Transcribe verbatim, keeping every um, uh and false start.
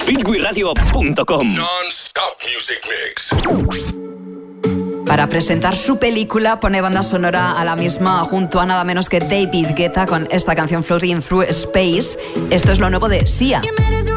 fitwi radio punto com. Non-stop music mix. Para presentar su película pone banda sonora a la misma junto a nada menos que David Guetta con esta canción Floating Through Space. Esto es lo nuevo de Sia.